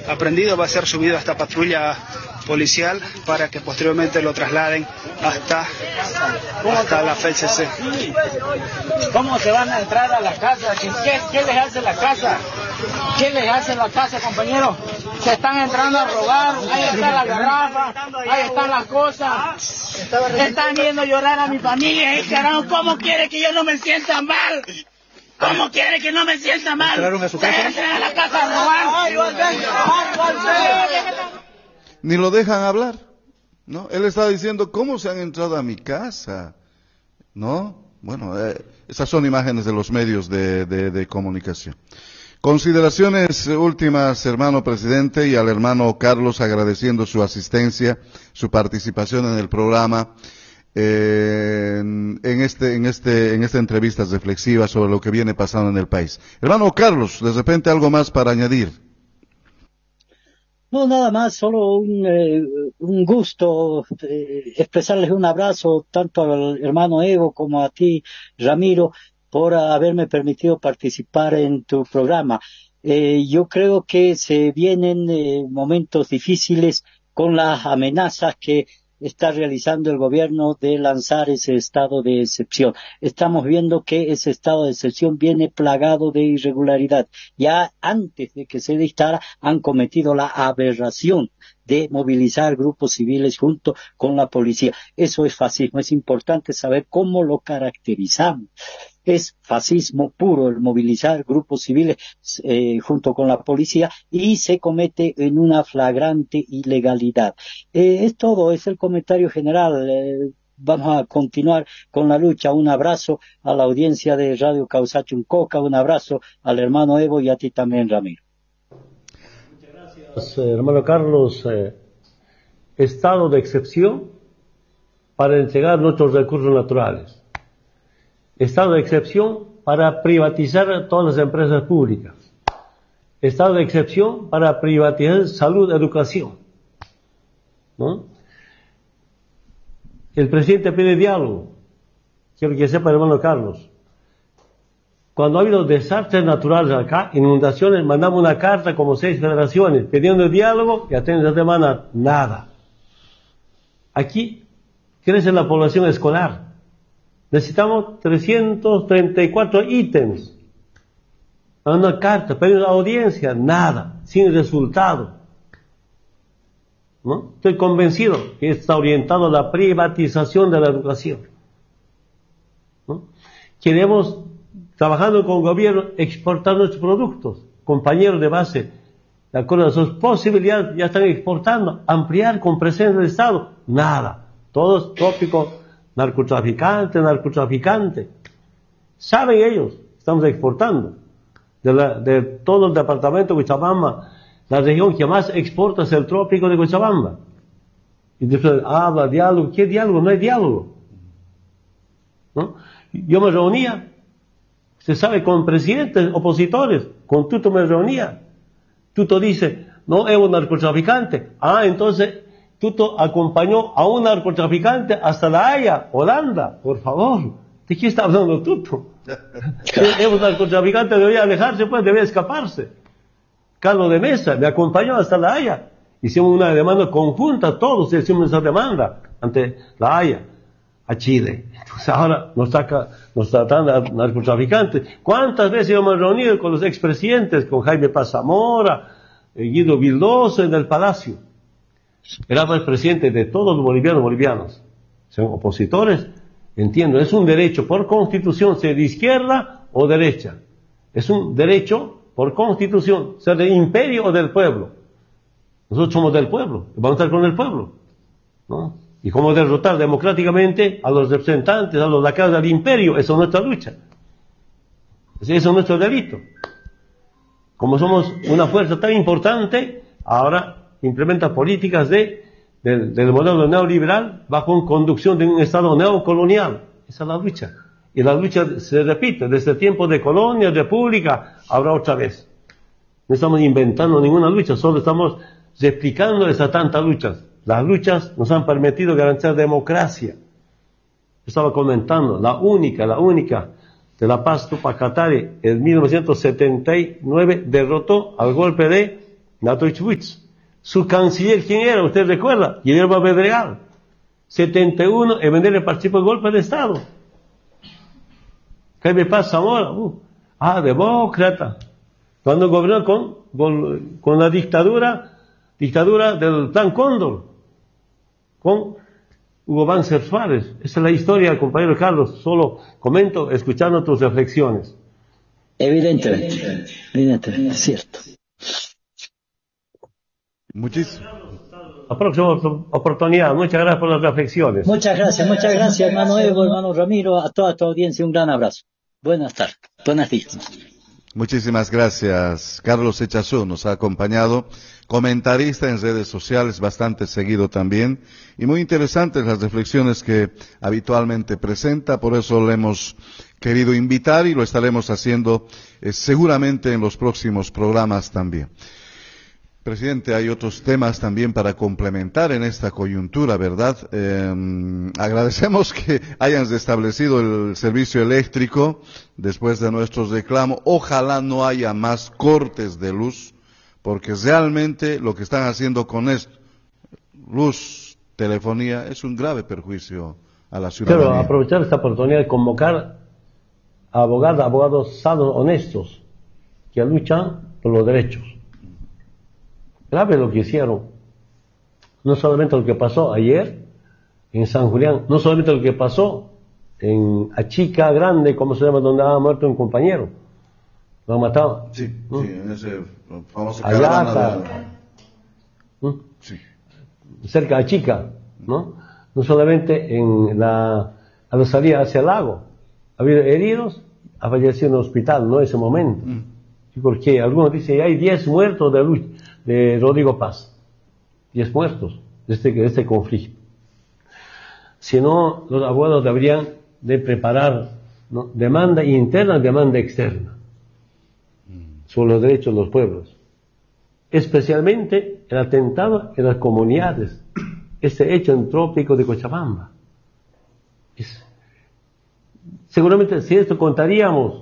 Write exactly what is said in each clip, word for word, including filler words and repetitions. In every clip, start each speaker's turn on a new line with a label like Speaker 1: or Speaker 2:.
Speaker 1: aprendido va a ser subido a esta patrulla policial para que posteriormente lo trasladen hasta, hasta la F E C C.
Speaker 2: ¿Cómo se van a entrar a la casa? ¿Qué, qué les hace la casa? ¿Qué les hace la casa, compañeros? Se están entrando a robar, ahí está la garrafa, ahí están las cosas. Están viendo llorar a mi familia, ¿eh, carajo? ¿Cómo quiere que yo no me sienta mal? ¿Cómo quiere que no me sienta mal?
Speaker 3: ¿Entraron a su casa?
Speaker 2: Se entran a la casa a robar.
Speaker 4: Ni lo dejan hablar, ¿no? Él está diciendo, ¿cómo se han entrado a mi casa? ¿No? Bueno, eh, esas son imágenes de los medios de, de, de comunicación. Consideraciones últimas, hermano presidente, y al hermano Carlos agradeciendo su asistencia, su participación en el programa, eh, en, en este, en este, en esta entrevista reflexiva sobre lo que viene pasando en el país. Hermano Carlos, de repente algo más para añadir.
Speaker 5: No, nada más, solo un, eh, un gusto eh, expresarles un abrazo tanto al hermano Evo como a ti, Ramiro, por haberme permitido participar en tu programa. Eh, yo creo que se vienen eh, momentos difíciles con las amenazas que está realizando el gobierno de lanzar ese estado de excepción. Estamos viendo que ese estado de excepción viene plagado de irregularidad. Ya antes de que se dictara han cometido la aberración de movilizar grupos civiles junto con la policía. Eso es fascismo. Es importante saber cómo lo caracterizamos. Es fascismo puro el movilizar grupos civiles eh, junto con la policía y se comete en una flagrante ilegalidad. Eh, es todo, es el comentario general. Eh, vamos a continuar con la lucha. Un abrazo a la audiencia de Radio Causacho Coca, un abrazo al hermano Evo y a ti también, Ramiro.
Speaker 6: Muchas gracias, hermano Carlos. Eh, estado de excepción para entregar nuestros recursos naturales. Estado de excepción para privatizar todas las empresas públicas. Estado de excepción para privatizar salud, educación. ¿No? El presidente pide diálogo. Quiero que sepa, hermano Carlos. Cuando ha habido desastres naturales acá, inundaciones, mandamos una carta como seis federaciones pidiendo diálogo y hasta esta semana nada. Aquí crece la población escolar. Necesitamos trescientos treinta y cuatro ítems. Una carta, pero una audiencia, nada, sin resultado. ¿No? Estoy convencido que está orientado a la privatización de la educación. ¿No? Queremos, trabajando con el gobierno, exportar nuestros productos. Compañeros de base, de acuerdo a sus posibilidades, ya están exportando, ampliar con presencia del Estado, nada. Todos tópicos. Narcotraficante, narcotraficante. Saben ellos, estamos exportando. De, la, de todo el departamento de Cochabamba, la región que más exporta es el trópico de Cochabamba. Y después habla, diálogo, ¿qué diálogo? No hay diálogo. ¿No? Yo me reunía, se sabe, con presidentes opositores, con Tuto me reunía. Tuto dice, no, es un narcotraficante. Ah, entonces Tuto acompañó a un narcotraficante hasta La Haya, Holanda, por favor. ¿De qué está hablando Tuto? El narcotraficante debía alejarse, pues debía escaparse. Carlos de Mesa me acompañó hasta La Haya. Hicimos una demanda conjunta, todos hicimos esa demanda ante La Haya, a Chile. Entonces ahora nos, saca, nos tratan de narcotraficantes. ¿Cuántas veces hemos reunido con los expresidentes, con Jaime Paz Zamora, Guido Vildoso en el Palacio? Era el presidente de todos los bolivianos bolivianos. Son opositores, entiendo, es un derecho por constitución ser de izquierda o derecha. Es un derecho por constitución ser del imperio o del pueblo. Nosotros somos del pueblo, vamos a estar con el pueblo, ¿no? Y cómo derrotar democráticamente a los representantes, a los lacados del imperio, eso es nuestra lucha. Eso es nuestro delito. Como somos una fuerza tan importante, ahora implementa políticas de, de, del modelo neoliberal bajo conducción de un Estado neocolonial. Esa es la lucha. Y la lucha se repite desde el tiempo de colonia, república, ahora otra vez. No estamos inventando ninguna lucha, solo estamos replicando esas tantas luchas. Las luchas nos han permitido garantizar democracia. Estaba comentando, la única, la única de La Paz Tupac Katari en mil novecientos setenta y nueve derrotó al golpe de Natochwitz. Su canciller, ¿quién era? ¿Usted recuerda? Guillermo Bedregal. setenta y uno, Evenere participó en el golpe de Estado. Jaime Paz Zamora, uh, ah, demócrata. Cuando gobernó con, con, con la dictadura, dictadura del Plan Cóndor, con Hugo Banzer Suárez. Esa es la historia, compañero Carlos. Solo comento escuchando tus reflexiones.
Speaker 5: Evidentemente, evidentemente, es cierto.
Speaker 4: Muchísimo.
Speaker 6: La próxima oportunidad. Muchas gracias por las reflexiones.
Speaker 5: Muchas gracias, muchas gracias, hermano Evo, hermano Ramiro, a toda tu audiencia, un gran abrazo. Buenas tardes, buenos días.
Speaker 4: Muchísimas gracias. Carlos Echazú nos ha acompañado, comentarista en redes sociales, bastante seguido también, y muy interesantes las reflexiones que habitualmente presenta, por eso le hemos querido invitar y lo estaremos haciendo eh, seguramente en los próximos programas también. Presidente, hay otros temas también para complementar en esta coyuntura, ¿verdad? Eh, agradecemos que hayan restablecido el servicio eléctrico después de nuestros reclamos. Ojalá no haya más cortes de luz, porque realmente lo que están haciendo con esto, luz, telefonía, es un grave perjuicio a la ciudadanía.
Speaker 6: Quiero aprovechar esta oportunidad de convocar a abogados, abogados sanos, honestos, que luchan por los derechos. Grave lo que hicieron. No solamente lo que pasó ayer en San Julián, no solamente lo que pasó en Achica Grande, como se llama, donde ha muerto un compañero. Lo han matado.
Speaker 4: Sí,
Speaker 6: ¿Mm?
Speaker 4: sí, en ese famoso
Speaker 6: Allá
Speaker 4: caravana
Speaker 6: está.
Speaker 4: de...
Speaker 6: ¿Mm?
Speaker 4: Sí.
Speaker 6: Cerca de Achica, ¿no? No solamente en la, a la salida hacia el lago. Ha habido heridos, ha fallecido en el hospital, no en ese momento.
Speaker 4: Mm.
Speaker 6: Porque algunos dicen, hay diez muertos de lucha. De Rodrigo Paz, diez muertos de este, de este conflicto. Si no, los abogados deberían de preparar, ¿no?, demanda interna, demanda externa sobre los derechos de los pueblos, especialmente el atentado en las comunidades, este hecho en trópico de Cochabamba. Es, seguramente si esto contaríamos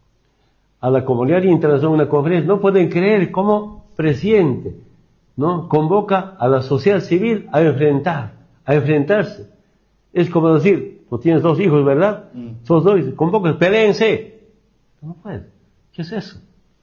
Speaker 6: a la comunidad internacional en una conferencia, no pueden creer cómo presidente, ¿no?, convoca a la sociedad civil a enfrentar, a enfrentarse. Es como decir, tú tienes dos hijos, ¿verdad? Mm. Sos dos, convoca, peleense. No puede. ¿Qué es eso?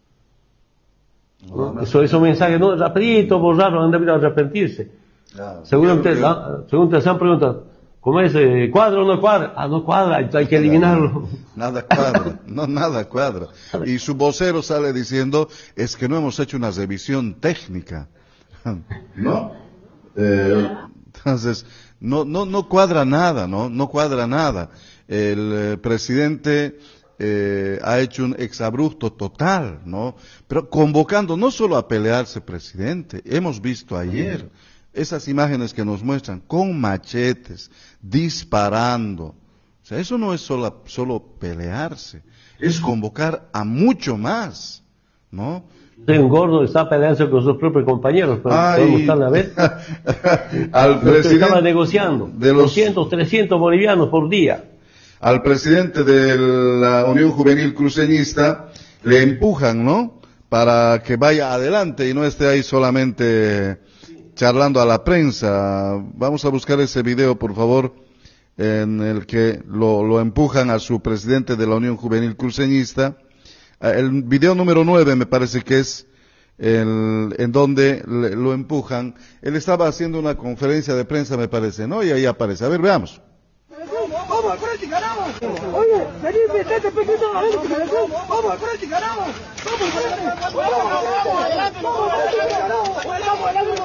Speaker 6: No, ¿no? Eso es un mensaje, no, rapidito, borrarlo, han debido arrepentirse. Claro. Seguramente, yo, yo... según se han preguntado, ¿cómo es? Eh, ¿Cuadra o no cuadra? Ah, no cuadra, hay que eliminarlo.
Speaker 4: Nada cuadra, no, nada cuadra. Y su vocero sale diciendo, es que no hemos hecho una revisión técnica. ¿No? Eh, entonces, no, no, no cuadra nada, ¿no? No cuadra nada. El eh, presidente eh, ha hecho un exabrupto total, ¿no? Pero convocando no solo a pelearse, presidente, hemos visto ayer esas imágenes que nos muestran con machetes, disparando. O sea, eso no es solo, solo pelearse, es convocar a mucho más, ¿no?
Speaker 6: Un gordo está peleándose con sus propios compañeros, pero
Speaker 4: Ay,
Speaker 6: están a ver.
Speaker 4: Al presidente
Speaker 6: estaba negociando de los doscientos, trescientos bolivianos por día.
Speaker 4: Al presidente de la Unión Juvenil Cruceñista le empujan, ¿no?, para que vaya adelante y no esté ahí solamente charlando a la prensa. Vamos a buscar ese video, por favor, en el que lo, lo empujan a su presidente de la Unión Juvenil Cruceñista. El video número nueve me parece que es el, en donde le, lo empujan. Él estaba haciendo una conferencia de prensa, me parece, ¿no? Y ahí aparece. A ver, veamos.
Speaker 3: Vamos, acuérdate, ganamos. Oye, vení, metete, pequeño, a ver si ganamos. Vamos, acuérdate, ganamos. Vamos, acuérdate. Vamos, adelante, vamos, adelante, ganamos. Vamos, adelante,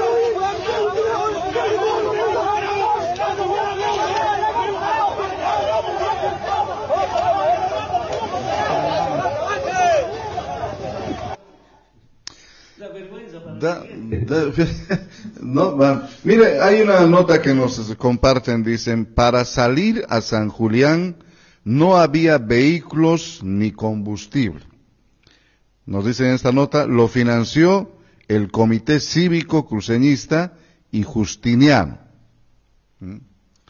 Speaker 4: Da, da, no, va. Mire, hay una nota que nos comparten, dicen, para salir a San Julián no había vehículos ni combustible. Nos dicen en esta nota, lo financió el Comité Cívico Cruceñista y Justiniano.
Speaker 6: ¿Mm?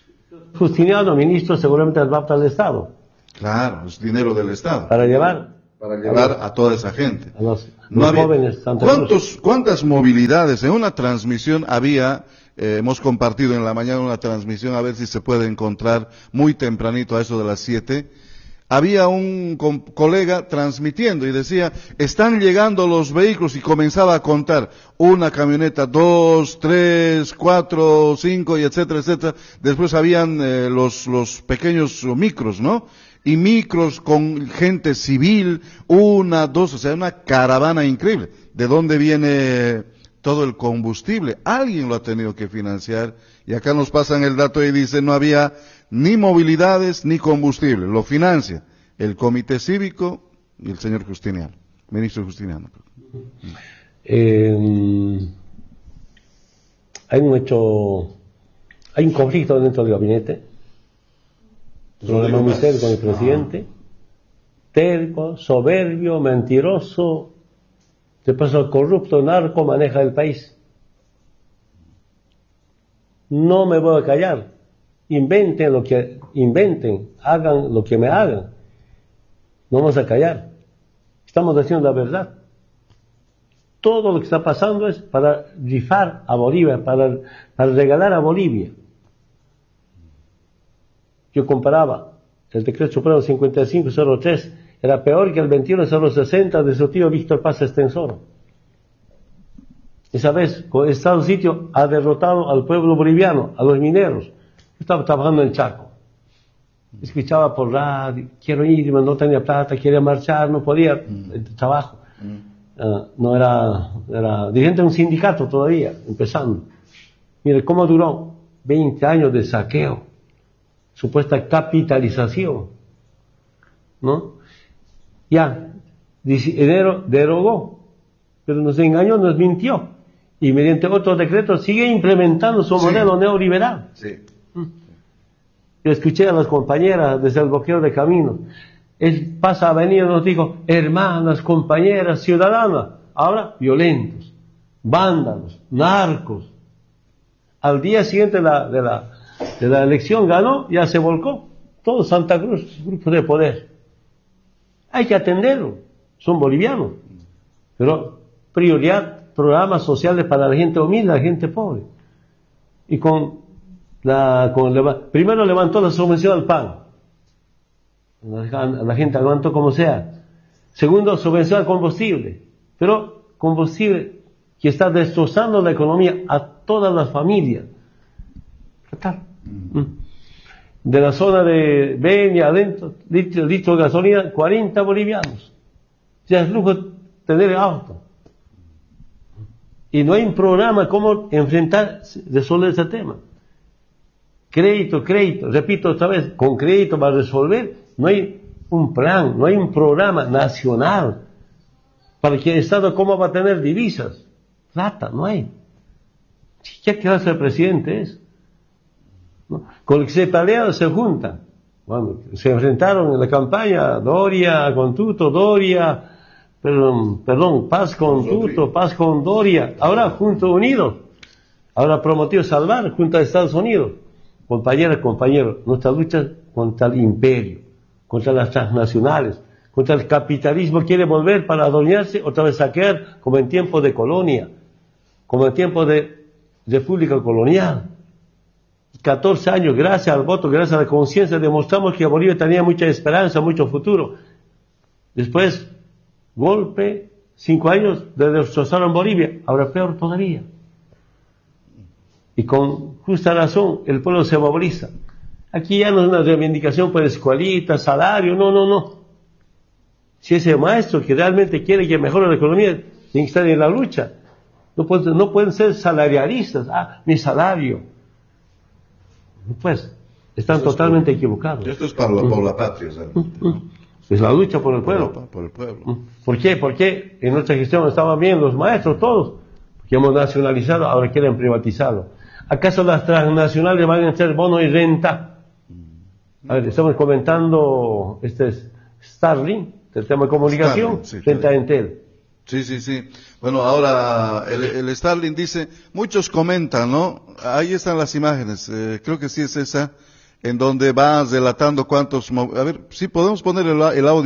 Speaker 6: Justiniano, ministro, seguramente del B A P del Estado.
Speaker 4: Claro, es dinero del Estado.
Speaker 6: Para llevar
Speaker 4: para llevar a toda esa gente.
Speaker 6: A los,
Speaker 4: no
Speaker 6: los
Speaker 4: había,
Speaker 6: jóvenes.
Speaker 4: ¿cuántos, ¿Cuántas movilidades? En una transmisión había, eh, hemos compartido en la mañana una transmisión, a ver si se puede encontrar muy tempranito a eso de las siete. Había un co colega transmitiendo y decía, están llegando los vehículos, y comenzaba a contar una camioneta, dos, tres, cuatro, cinco, y etcétera, etcétera. Después habían eh, los, los pequeños micros, ¿no? Y micros con gente civil, una, dos, o sea, una caravana increíble. ¿De dónde viene todo el combustible? Alguien lo ha tenido que financiar, y acá nos pasan el dato y dicen, no había ni movilidades ni combustible, lo financia el Comité Cívico y el señor Justiniano, ministro Justiniano.
Speaker 6: Eh, hay un hecho, hay un conflicto dentro del gabinete, problema muy serio con el presidente, terco, soberbio, mentiroso, de paso corrupto, narco, maneja el país. No me voy a callar. Inventen lo que inventen, hagan lo que me hagan. No vamos a callar. Estamos haciendo la verdad. Todo lo que está pasando es para rifar a Bolivia, para, para regalar a Bolivia. Yo comparaba, el decreto supremo cincuenta y cinco cero tres era peor que el veintiuno cero sesenta de su tío Víctor Paz Extensoro. Esa vez, con Estado Sitio ha derrotado al pueblo boliviano, a los mineros. Yo estaba trabajando en Chaco. Escuchaba por radio, quiero irme, no tenía plata, quería marchar, no podía, mm. el trabajo. Mm. Uh, no era, era dirigente de un sindicato todavía, empezando. Mire cómo duró veinte años de saqueo, supuesta capitalización, ¿no? Ya, enero derogó, pero nos engañó, nos mintió, y mediante otro decreto sigue implementando su modelo sí. neoliberal.
Speaker 4: Sí.
Speaker 6: Yo escuché a las compañeras desde el bloqueo de caminos. Él pasa avenida y nos dijo, hermanas, compañeras, ciudadanas, ahora violentos, vándalos, narcos. Al día siguiente de la, de la, de la elección ganó, ya se volcó. Todo Santa Cruz, grupo de poder. Hay que atenderlo, son bolivianos. Pero prioridad, programas sociales para la gente humilde, la gente pobre. Y con la, con leva, primero levantó la subvención al pan. La, la gente aguantó como sea. Segundo, subvención al combustible. Pero combustible que está destrozando la economía a todas las familias. ¿Qué tal? Mm. De la zona de Benia adentro, litro, litro de gasolina, cuarenta bolivianos. Ya es lujo tener auto. Y no hay un programa cómo enfrentar, resolver ese tema. Crédito, crédito, repito otra vez, con crédito va a resolver. No hay un plan, no hay un programa nacional para que el Estado cómo va a tener divisas. Plata, no hay. ¿Qué clase de presidente es? ¿No? Con el que se pelea se juntan. Bueno, se enfrentaron en la campaña Doria con Tuto, Doria, perdón, perdón, Paz con Tuto, Paz con Doria. Ahora juntos unidos. Ahora prometió salvar junto a Estados Unidos. Compañeras, compañeros, nuestra lucha contra el imperio, contra las transnacionales, contra el capitalismo quiere volver para adueñarse, otra vez saquear, como en tiempo de colonia, como en tiempo de república colonial. catorce años, gracias al voto, gracias a la conciencia, demostramos que Bolivia tenía mucha esperanza, mucho futuro. Después, golpe, cinco años de destrozaron Bolivia, ahora peor todavía. Y con justa razón, el pueblo se moviliza. Aquí ya no es una reivindicación por escuelita, salario, no, no, no. Si ese maestro que realmente quiere que mejore la economía, tiene que estar en la lucha. No pueden, no pueden ser salarialistas. Ah, mi salario. Pues, están esto totalmente por, equivocados.
Speaker 4: Esto es para la, por la patria, ¿sabes?
Speaker 6: Es la lucha por el pueblo.
Speaker 4: Por, por el pueblo.
Speaker 6: ¿Por qué? Porque en nuestra gestión estaban bien los maestros, todos. Porque hemos nacionalizado, ahora quieren privatizarlo. ¿Acaso las transnacionales van a ser bono y renta? A ver, estamos comentando este es Starlink, el tema de comunicación, Starlink, sí, frente a Entel.
Speaker 4: Sí, sí, sí. Bueno, ahora el, el Starlink dice, muchos comentan, ¿no? Ahí están las imágenes, eh, creo que sí es esa, en donde va relatando cuántos... A ver, sí, podemos poner el, el audio.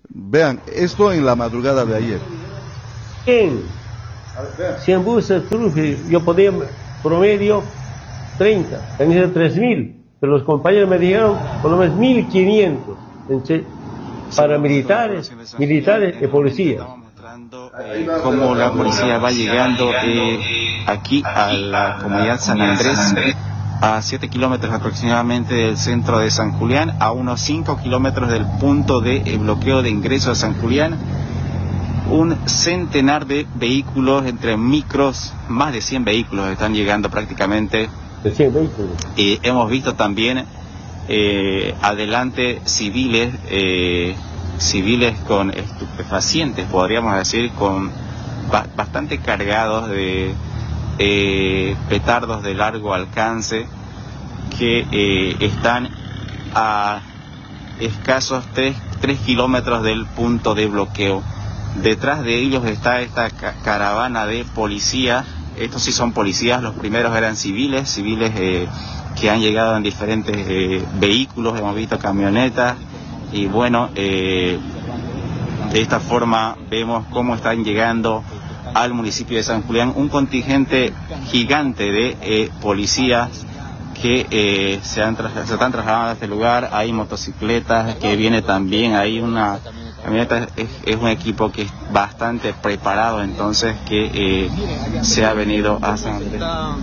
Speaker 4: Vean, esto en la madrugada de ayer.
Speaker 6: En cien buses, Trujillo, yo podía promedio treinta, tenía tres mil, pero los compañeros me dijeron por lo menos mil quinientos paramilitares, militares y policía.
Speaker 7: Eh, cómo la policía va llegando eh, aquí a la comunidad San Andrés, a siete kilómetros aproximadamente del centro de San Julián, a unos cinco kilómetros del punto de eh, bloqueo de ingreso a San Julián. Un centenar de vehículos, entre micros, más de cien vehículos están llegando prácticamente.
Speaker 6: De cien vehículos.
Speaker 7: Eh, hemos visto también eh, adelante civiles, eh, civiles con estupefacientes, podríamos decir, con ba bastante cargados de eh, petardos de largo alcance, que eh, están a escasos tres kilómetros del punto de bloqueo. Detrás de ellos está esta ca caravana de policía. Estos sí son policías, los primeros eran civiles, civiles eh, que han llegado en diferentes eh, vehículos, hemos visto camionetas, y bueno, eh, de esta forma vemos cómo están llegando al municipio de San Julián un contingente gigante de eh, policías que eh, se, han se están trasladando a este lugar. Hay motocicletas que viene también, hay una camioneta, es, es un equipo que es bastante preparado, entonces que eh, se ha venido a San Andrés.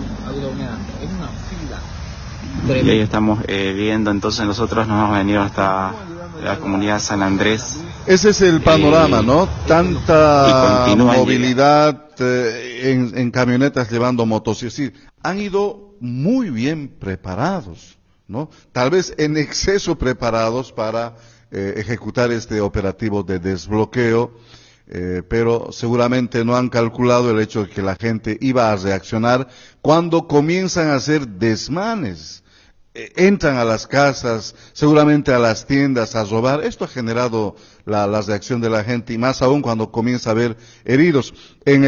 Speaker 7: Y ahí estamos eh, viendo, entonces nosotros nos hemos venido hasta la comunidad San Andrés.
Speaker 4: Ese es el panorama,
Speaker 7: eh,
Speaker 4: ¿no? Tanta movilidad
Speaker 7: llegando.
Speaker 4: eh, en, en camionetas llevando motos, es decir, han ido muy bien preparados, ¿no? Tal vez en exceso preparados para eh, ejecutar este operativo de desbloqueo, eh, pero seguramente no han calculado el hecho de que la gente iba a reaccionar cuando comienzan a hacer desmanes. Entran a las casas, seguramente a las tiendas a robar. Esto ha generado la, la reacción de la gente, y más aún cuando comienza a haber heridos. En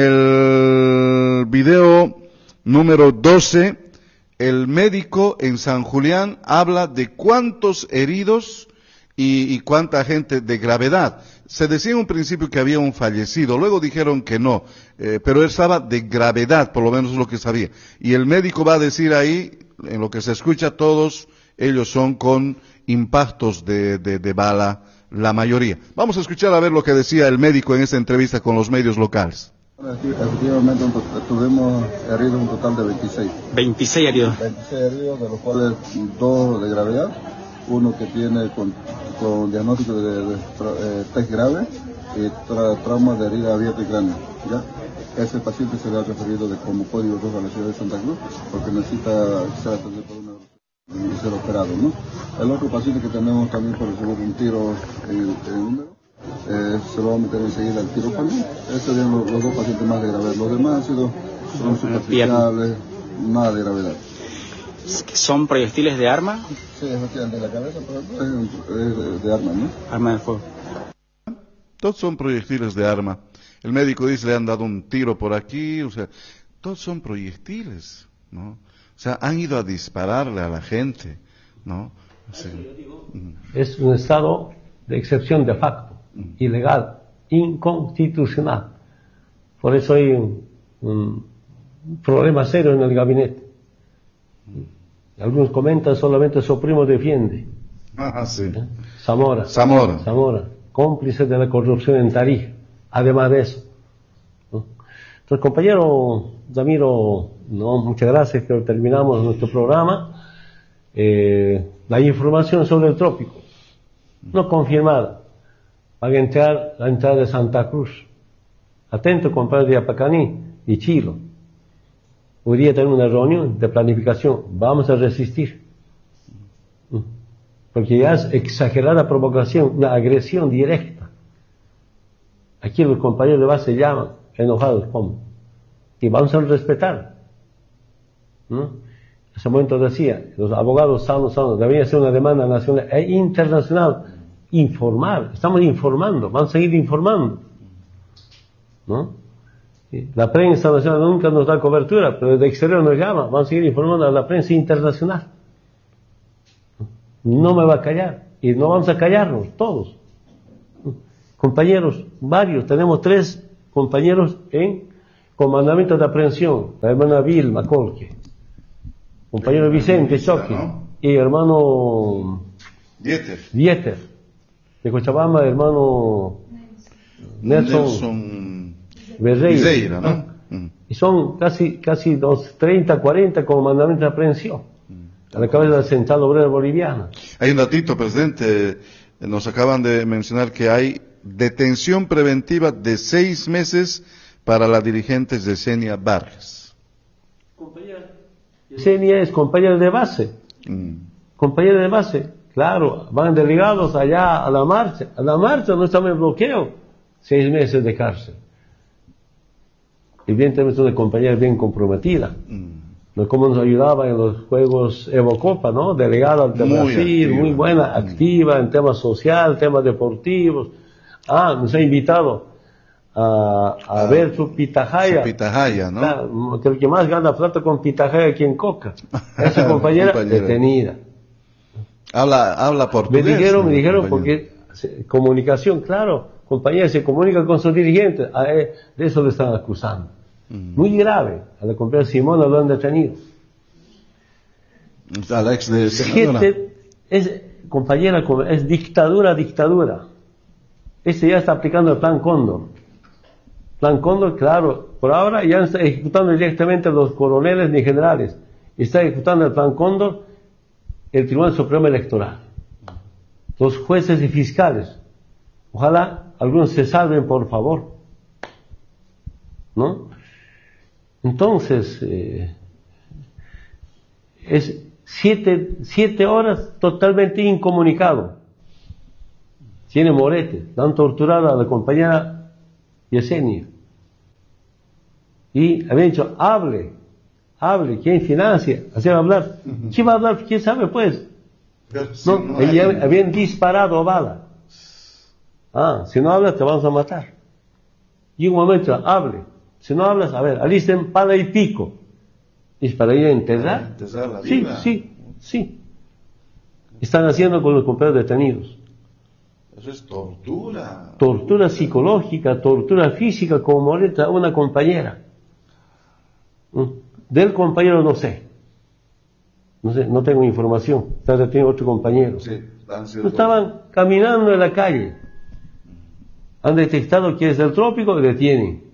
Speaker 4: el video número doce, el médico en San Julián habla de cuántos heridos y, y cuánta gente de gravedad. Se decía en un principio que había un fallecido, luego dijeron que no, eh, pero estaba de gravedad, por lo menos es lo que sabía. Y el médico va a decir ahí, en lo que se escucha, todos ellos son con impactos de, de, de bala, la mayoría. Vamos a escuchar a ver lo que decía el médico en esta entrevista con los medios locales.
Speaker 8: Efectivamente tuvimos heridos un total de veintiséis.
Speaker 7: veintiséis heridos.
Speaker 8: veintiséis heridos, de los cuales dos de gravedad, uno que tiene con, con diagnóstico de, de, de eh, test grave y tra, trauma de herida abierta y cráneo. ¿Ya? Ese paciente se le ha referido de como código dos a la ciudad de Santa Cruz, porque necesita ser atendido por una y ser operado, ¿no? El otro paciente que tenemos también por recibir un tiro en el húmero, eh, se lo va a meter enseguida al quirófano. Estos serían los, los dos pacientes más de gravedad. Los demás han sido son superficiales, nada de gravedad.
Speaker 7: ¿Son proyectiles de arma?
Speaker 8: Sí, efectivamente, de la cabeza, por ejemplo, es, es de, de arma, ¿no?
Speaker 7: Arma de fuego.
Speaker 4: Todos son proyectiles de arma. El médico dice, le han dado un tiro por aquí, o sea, todos son proyectiles, ¿no? O sea, han ido a dispararle a la gente, ¿no? O sea,
Speaker 6: es un estado de excepción de facto, ilegal, inconstitucional. Por eso hay un, un problema serio en el gabinete. Algunos comentan solamente su primo defiende.
Speaker 4: Ah, sí.
Speaker 6: ¿Eh? Zamora.
Speaker 4: Zamora.
Speaker 6: Zamora, cómplice de la corrupción en Tarija. Además de eso, ¿no? Entonces, compañero Ramiro, no, muchas gracias, que terminamos nuestro programa. Eh, la información sobre el trópico, no confirmada, van a entrar la entrada de Santa Cruz. Atento, compadre de Apacaní y Chilo. Hoy día tenemos una reunión de planificación, vamos a resistir. Porque ya es exagerada provocación, una agresión directa. Aquí los compañeros de base llaman, enojados, ¿cómo? Y vamos a respetar, ¿no? En ese momento decía, los abogados sanos, sanos, debería ser una demanda nacional e internacional, informar, estamos informando, vamos a seguir informando, ¿no? La prensa nacional nunca nos da cobertura, pero desde exterior nos llama, vamos a seguir informando a la prensa internacional. No me va a callar, y no vamos a callarnos, todos. compañeros, varios, tenemos tres compañeros en comandamiento de aprehensión, la hermana Vilma Colque, compañero Vicente Choque, ¿no? Y hermano
Speaker 4: Dieter.
Speaker 6: Dieter, de Cochabamba, hermano Nelson,
Speaker 4: Nelson
Speaker 6: Berreira,
Speaker 4: ¿no?
Speaker 6: ¿no? Mm. Y son casi, casi dos, treinta, cuarenta comandamientos de aprehensión, mm. a la cabeza de la Central Obrera Boliviana.
Speaker 4: Hay un datito, presidente, nos acaban de mencionar que hay detención preventiva de seis meses para la dirigente Yesenia Vargas.
Speaker 6: Yesenia es compañera de base, mm. compañera de base, claro, van delegados allá a la marcha, a la marcha no estamos en bloqueo, seis meses de cárcel. Evidentemente es una compañera bien comprometida, mm. como nos ayudaba en los Juegos Evocopa, ¿no? Delegada de muy Brasil, activa. Muy buena, activa en temas social, temas deportivos. Ah, nos ha invitado a, a ah, ver su pitahaya.
Speaker 4: Su pitahaya, ¿no?
Speaker 6: Claro, el que más gana plata con pitahaya aquí en Coca. Esa compañera, compañera detenida.
Speaker 4: Habla, habla portugués.
Speaker 6: Me dijeron, me dijeron porque comunicación, claro, compañera se comunica con sus dirigentes, a él, de eso le están acusando. Mm. Muy grave, a la compañera Simona lo han detenido.
Speaker 4: A la ex de
Speaker 6: Siete, es, compañera, es dictadura, dictadura. Este ya está aplicando el plan Cóndor. Plan Cóndor, claro, por ahora ya no está ejecutando directamente a los coroneles ni generales. Está ejecutando el plan Cóndor el Tribunal Supremo Electoral. Los jueces y fiscales. Ojalá algunos se salven, por favor. ¿No? Entonces, eh, es siete, siete horas totalmente incomunicado. Tiene morete, la han torturado a la compañera Yesenia. Y habían dicho, hable, hable, ¿quién financia? Hacer hablar. Uh-huh. ¿Quién va a hablar? ¿Quién sabe, pues? Si no, no hay... habían disparado bala. Ah, si no hablas te vamos a matar. Y un momento, hable. Si no hablas, a ver, alisten pala y pico. ¿Es para ir a enterrar?
Speaker 4: Enterrar la
Speaker 6: sí,
Speaker 4: vida.
Speaker 6: sí, sí. Están haciendo con los compañeros detenidos.
Speaker 4: Eso es tortura.
Speaker 6: Tortura psicológica, tortura física, como molesta a una compañera. Del compañero no sé. No sé, no tengo información. Está detenido otro compañero.
Speaker 4: Sí,
Speaker 6: estaban caminando en la calle. Han detectado que es del trópico y detienen.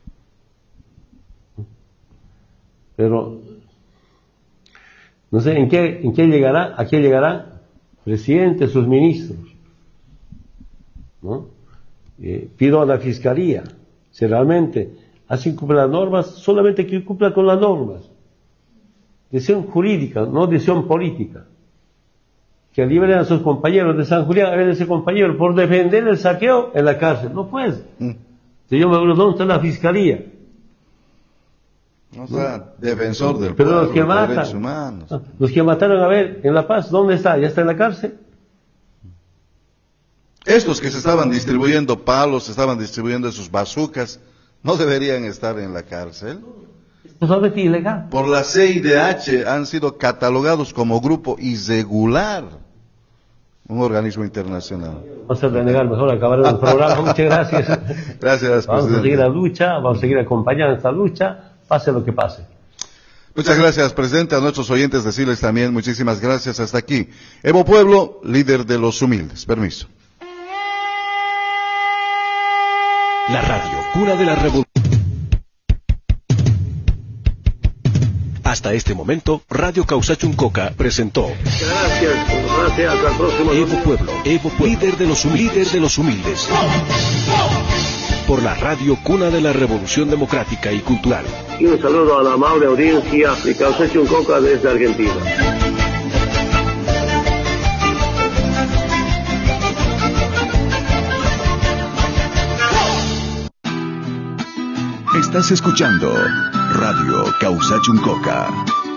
Speaker 6: Pero no sé en qué, en qué llegará, a qué llegará presidente, sus ministros. ¿No? Eh, pido a la fiscalía, si realmente así cumple las normas, solamente que cumpla con las normas. Decisión jurídica, no decisión política. Que liberen a sus compañeros de San Julián, a ver ese compañero, por defender el saqueo en la cárcel. No puede. Mm. Si yo me pregunto, ¿dónde está la fiscalía?
Speaker 4: No está, ¿no? Defensor del
Speaker 6: Pero
Speaker 4: pueblo,
Speaker 6: los que matan,
Speaker 4: derechos humanos.
Speaker 6: Los que mataron, a ver, en La Paz, ¿dónde está? ¿Ya está en la cárcel?
Speaker 4: Estos que se estaban distribuyendo palos, se estaban distribuyendo sus bazucas, no deberían estar en la cárcel.
Speaker 6: Es totalmente ilegal.
Speaker 4: Por la C I D H han sido catalogados como grupo irregular, un organismo internacional.
Speaker 6: Vamos a renegar, mejor acabar el programa. Muchas gracias.
Speaker 4: Gracias,
Speaker 6: vamos
Speaker 4: presidente.
Speaker 6: a seguir la lucha, vamos a seguir acompañando esta lucha, pase lo que pase.
Speaker 4: Muchas gracias, presidente. A nuestros oyentes decirles también muchísimas gracias. Hasta aquí. Evo Pueblo, líder de los humildes. Permiso.
Speaker 9: La radio, cuna de la revolución. Hasta este momento, Radio Causachuncoca presentó.
Speaker 6: Gracias, gracias, hasta el próximo.
Speaker 9: Evo Pueblo, Evo Pueblo, líder de los humildes, líder de los humildes. Por la radio, cuna de la revolución democrática y cultural.
Speaker 10: Y un saludo a la amable audiencia de Causachuncoca desde Argentina.
Speaker 9: Estás escuchando Radio Causachuncoca.